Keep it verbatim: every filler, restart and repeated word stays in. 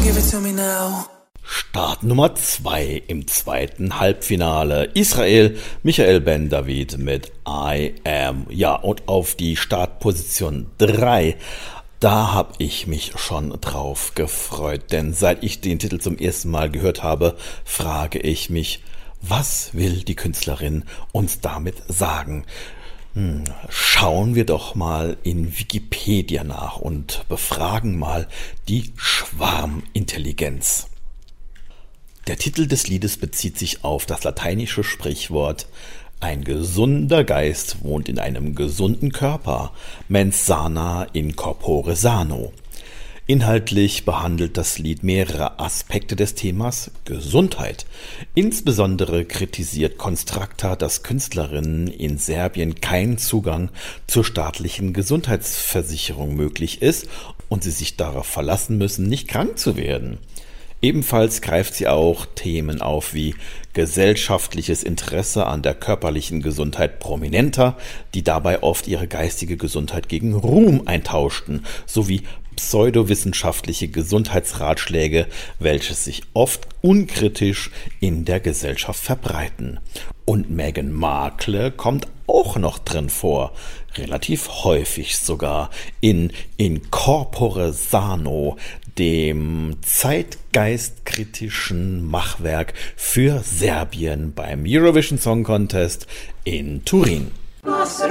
Start Nummer zwei im zweiten Halbfinale. Israel, Michael Ben David mit I Am. Ja, und auf die Startposition drei, da habe ich mich schon drauf gefreut. Denn seit ich den Titel zum ersten Mal gehört habe, frage ich mich, was will die Künstlerin uns damit sagen? Hm, schauen wir doch mal in Wikipedia nach und befragen mal die Schwarmintelligenz. Der Titel des Liedes bezieht sich auf das lateinische Sprichwort „Ein gesunder Geist wohnt in einem gesunden Körper, mens sana in corpore sano". Inhaltlich behandelt das Lied mehrere Aspekte des Themas Gesundheit. Insbesondere kritisiert Constracta, dass Künstlerinnen in Serbien kein Zugang zur staatlichen Gesundheitsversicherung möglich ist und sie sich darauf verlassen müssen, nicht krank zu werden. Ebenfalls greift sie auch Themen auf wie gesellschaftliches Interesse an der körperlichen Gesundheit Prominenter, die dabei oft ihre geistige Gesundheit gegen Ruhm eintauschten, sowie pseudowissenschaftliche Gesundheitsratschläge, welche sich oft unkritisch in der Gesellschaft verbreiten. Und Meghan Markle kommt auch noch drin vor, relativ häufig sogar, in In corpore sano, dem zeitgeistkritischen Machwerk für Serbien beim Eurovision Song Contest in Turin.